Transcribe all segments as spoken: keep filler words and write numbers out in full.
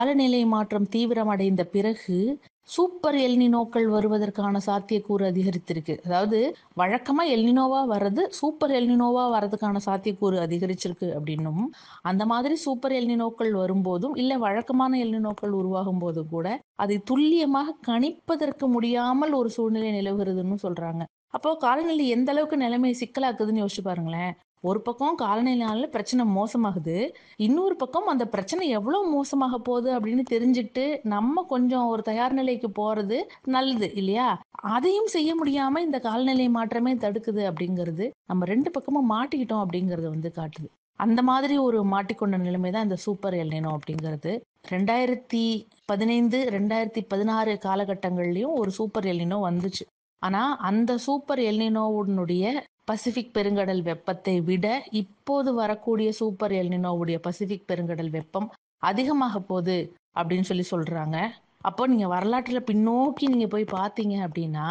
காலநிலை மாற்றம் தீவிரமடைந்த பிறகு சூப்பர் எல்னினோக்கள் வருவதற்கான சாத்தியக்கூறு அதிகரித்திருக்கு. அதாவது வழக்கமா எல்னினோவா வர்றது சூப்பர் எல்னினோவா வர்றதுக்கான சாத்தியக்கூறு அதிகரிச்சிருக்கு அப்படின்னும், அந்த மாதிரி சூப்பர் எல்னினோக்கள் வரும்போதும், இல்ல வழக்கமான எல்னினோக்கள் உருவாகும் போதும் கூட, அதை துல்லியமாக கணிப்பதற்கு முடியாமல் ஒரு சூழ்நிலை நிலவுகிறதுன்னு சொல்றாங்க. அப்போ காலநிலை எந்த அளவுக்கு நிலைமைய சிக்கலாக்குதுன்னு யோசிச்சு பாருங்களேன். ஒரு பக்கம் காலநிலையால பிரச்சனை மோசமாகுது. இன்னொரு பக்கம் அந்த பிரச்சனை எவ்வளோ மோசமாக போகுது அப்படின்னு தெரிஞ்சுக்கிட்டு, நம்ம கொஞ்சம் ஒரு தயார் நிலைக்கு போறது நல்லது இல்லையா? அதையும் செய்ய முடியாம இந்த காலநிலை மாற்றமே தடுக்குது அப்படிங்கிறது, நம்ம ரெண்டு பக்கமும் மாட்டிக்கிட்டோம் அப்படிங்கிறத வந்து காட்டுது. அந்த மாதிரி ஒரு மாட்டிக்கொண்ட நிலைமை தான் இந்த சூப்பர் எல்னினோ அப்படிங்கிறது. இரண்டாயிரத்து பதினைந்து, இரண்டாயிரத்து பதினாறு காலகட்டங்கள்லயும் ஒரு சூப்பர் எல்னினோ வந்துச்சு. ஆனா, அந்த சூப்பர் எல்னினோவுடைய பசிபிக் பெருங்கடல் வெப்பத்தை விட, இப்போது வரக்கூடிய சூப்பர் எல்னினோவுடைய பசிபிக் பெருங்கடல் வெப்பம் அதிகமாக போது அப்படின்னு சொல்லி சொல்றாங்க. அப்போ நீங்க வரலாற்றுல பின்னோக்கி நீங்க போய் பார்த்தீங்க அப்படின்னா,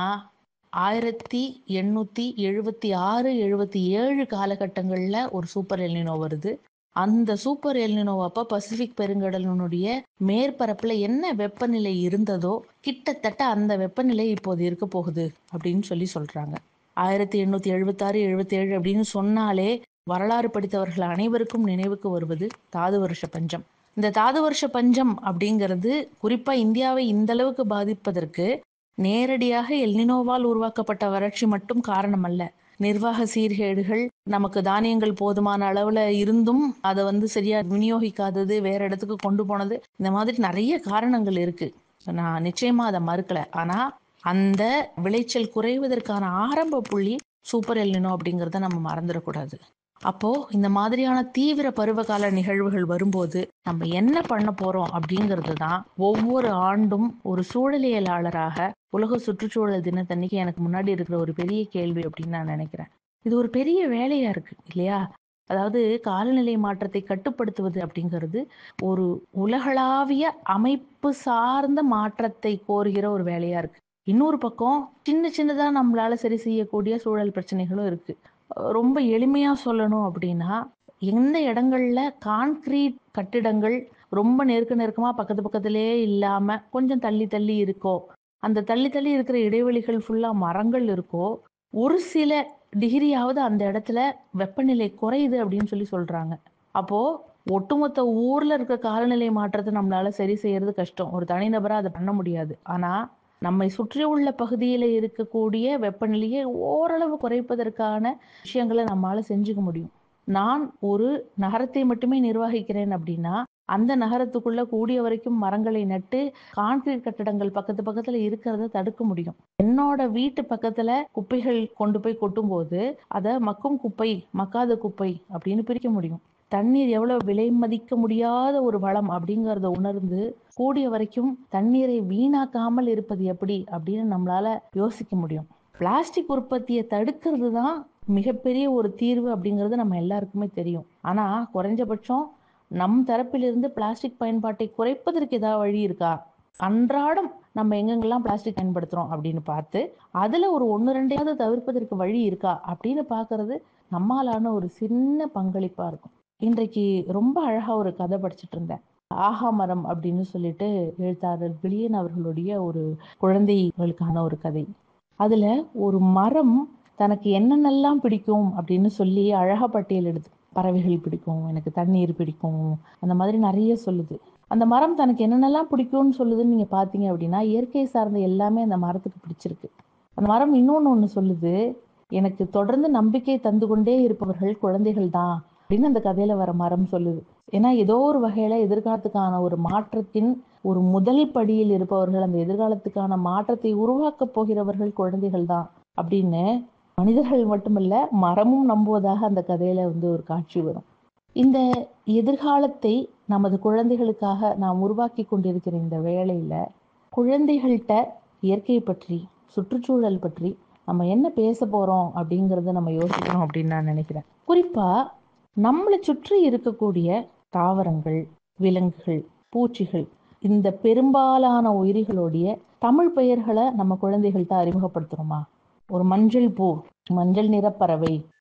ஆயிரத்து எண்ணூற்று எழுபத்தி ஆறு, எழுபத்தி ஏழு காலகட்டங்கள்ல ஒரு சூப்பர் எல்னினோ வருது. அந்த சூப்பர் எல்னினோ அப்ப பசிபிக் பெருங்கடலினுடைய மேற்பரப்புல என்ன வெப்பநிலை இருந்ததோ, கிட்டத்தட்ட அந்த வெப்பநிலை இப்போது இருக்க போகுது அப்படின்னு சொல்லி சொல்றாங்க. ஆயிரத்து எண்ணூற்று எழுபத்தி ஆறு, எழுபத்தி ஏழு அப்படின்னு சொன்னாலே, வரலாறு படித்தவர்கள் அனைவருக்கும் நினைவுக்கு வருவது தாது வருஷ பஞ்சம். இந்த தாது வருஷ பஞ்சம் அப்படிங்கிறது குறிப்பா இந்தியாவை இந்த அளவுக்கு பாதிப்பதற்கு நேரடியாக எல்னினோவால் உருவாக்கப்பட்ட வறட்சி மட்டும் காரணம் அல்ல. நிர்வாக சீர்கேடுகள், நமக்கு தானியங்கள் போதுமான அளவுல இருந்தும் அதை வந்து சரியா விநியோகிக்காதது, வேற இடத்துக்கு கொண்டு போனது, இந்த மாதிரி நிறைய காரணங்கள் இருக்கு. நான் நிச்சயமா அதை மறுக்கல. ஆனா அந்த விளைச்சல் குறைவதற்கான ஆரம்ப புள்ளி சூப்பர் எல்னினோ அப்படிங்கிறத நம்ம மறந்துடக்கூடாது. அப்போ இந்த மாதிரியான தீவிர பருவகால நிகழ்வுகள் வரும்போது நம்ம என்ன பண்ண போறோம் அப்படிங்கிறது தான் ஒவ்வொரு ஆண்டும் ஒரு சூழலியலாளராக உலக சுற்றுச்சூழல் தினத்தன்னைக்கு எனக்கு முன்னாடி இருக்கிற ஒரு பெரிய கேள்வி அப்படின்னு நான் நினைக்கிறேன். இது ஒரு பெரிய வேலையா இருக்கு இல்லையா? அதாவது காலநிலை மாற்றத்தை கட்டுப்படுத்துவது அப்படிங்கிறது ஒரு உலகளாவிய அமைப்பு சார்ந்த மாற்றத்தை கோருகிற ஒரு வேலையா இருக்கு. இன்னொரு பக்கம் சின்ன சின்னதா நம்மளால சரி செய்யக்கூடிய சூழல் பிரச்சனைகளும் இருக்கு. அஹ் ரொம்ப எளிமையா சொல்லணும் அப்படின்னா, எந்த இடங்கள்ல கான்கிரீட் கட்டிடங்கள் ரொம்ப நெருக்க நெருக்கமா பக்கத்து பக்கத்திலேயே இல்லாம கொஞ்சம் தள்ளி தள்ளி இருக்கோ, அந்த தள்ளி தள்ளி இருக்கிற இடைவெளிகள் ஃபுல்லா மரங்கள் இருக்கோ, ஒரு சில டிகிரியாவது அந்த இடத்துல வெப்பநிலை குறையுது அப்படின்னு சொல்லி சொல்றாங்க. அப்போ ஒட்டுமொத்த ஊர்ல இருக்க காலநிலை மாற்றத்தை நம்மளால சரி செய்யறது கஷ்டம். ஒரு தனிநபரா அதை பண்ண முடியாது. ஆனா நம்மை சுற்றியுள்ள பகுதியில இருக்கக்கூடிய வெப்பநிலையை ஓரளவு குறைப்பதற்கான விஷயங்களை நம்மால செஞ்சுக்க முடியும். நான் ஒரு நகரத்தை மட்டுமே நிர்வகிக்கிறேன் அப்படின்னா, அந்த நகரத்துக்குள்ள கூடிய வரைக்கும் மரங்களை நட்டு கான்கிரீட் கட்டடங்கள் பக்கத்து பக்கத்துல இருக்கிறத தடுக்க முடியும். என்னோட வீட்டு பக்கத்துல குப்பைகள் கொண்டு போய் கொட்டும்போது, அத மக்கும் குப்பை, மக்காத குப்பை அப்படின்னு பிரிக்க முடியும். தண்ணீர் எவ்வளவு விலை மதிக்க முடியாத ஒரு வளம் அப்படிங்கறத உணர்ந்து கூடிய வரைக்கும் தண்ணீரை வீணாக்காமல் இருப்பது எப்படி அப்படின்னு நம்மளால யோசிக்க முடியும். பிளாஸ்டிக் உற்பத்தியை தடுக்கிறது தான் மிகப்பெரிய ஒரு தீர்வு அப்படிங்கிறது நம்ம எல்லாருக்குமே தெரியும். ஆனா குறைஞ்சபட்சம் நம் தரப்பிலிருந்து பிளாஸ்டிக் பயன்பாட்டை குறைப்பதற்கு ஏதாவது வழி இருக்கா? அன்றாடம் நம்ம எங்கெங்கெல்லாம் பிளாஸ்டிக் பயன்படுத்துறோம் அப்படின்னு பார்த்து அதுல ஒரு ஒன்று ரெண்டையாவது தவிர்ப்பதற்கு வழி இருக்கா அப்படின்னு பார்க்கிறது நம்மாலான ஒரு சின்ன பங்களிப்பா இருக்கும். இன்றைக்கு ரொம்ப அழகா ஒரு கதை படிச்சுட்டு இருந்தேன். ஆஹா மரம் அப்படின்னு சொல்லிட்டு எழுத்தாளர் வில்லியன் அவர்களுடைய ஒரு குழந்தைகளுக்கான ஒரு கதை. அதுல ஒரு மரம் தனக்கு என்னென்னலாம் பிடிக்கும் அப்படின்னு சொல்லி அழகா பட்டியலிடுது. பறவைகள் பிடிக்கும், எனக்கு தண்ணீர் பிடிக்கும், அந்த மாதிரி நிறைய சொல்லுது. அந்த மரம் தனக்கு என்னென்னலாம் பிடிக்கும்னு சொல்லுதுன்னு நீங்க பாத்தீங்க அப்படின்னா, இயற்கை சார்ந்த எல்லாமே அந்த மரத்துக்கு பிடிச்சிருக்கு. அந்த மரம் இன்னொன்னு ஒண்ணு சொல்லுது, எனக்கு தொடர்ந்து நம்பிக்கை தந்து கொண்டே இருப்பவர்கள் குழந்தைகள் தான் அப்படின்னு அந்த கதையில வர மரம் சொல்லுது. ஏன்னா ஏதோ ஒரு வகையில எதிர்காலத்துக்கான ஒரு மாற்றத்தின் ஒரு முதல் படியில் இருப்பவர்கள், அந்த எதிர்காலத்துக்கான மாற்றத்தை உருவாக்கப் போகிறவர்கள் குழந்தைகள் தான் அப்படின்னு மனிதர்கள் மட்டுமல்ல மரமும் நம்புவதாக அந்த கதையில வந்து ஒரு காட்சி வரும். இந்த எதிர்காலத்தை நமது குழந்தைகளுக்காக நாம் உருவாக்கி கொண்டிருக்கிற இந்த வேளையில குழந்தைகள்கிட்ட இயற்கை பற்றி, சுற்றுச்சூழல் பற்றி நம்ம என்ன பேச போறோம் அப்படிங்கறத நம்ம யோசிக்கணும் அப்படின்னு நான் நினைக்கிறேன். குறிப்பா நம்மளை சுற்றி இருக்கக்கூடிய தாவரங்கள், விலங்குகள், பூச்சிகள், இந்த பெரும்பாலான உயிரிகளுடைய தமிழ் பெயர்களை நம்ம குழந்தைகள்கிட்ட அறிமுகப்படுத்துறோமா? ஒரு மஞ்சள் பூ, மஞ்சள் நிற பறவை,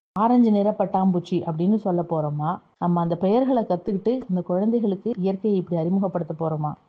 ஆரஞ்சு நிற பட்டாம்பூச்சி அப்படின்னு சொல்ல போறோமா? நம்ம அந்த பெயர்கள கத்துக்கிட்டு அந்த குழந்தைகளுக்கு இயற்கையை இப்படி அறிமுகப்படுத்த போறோமா?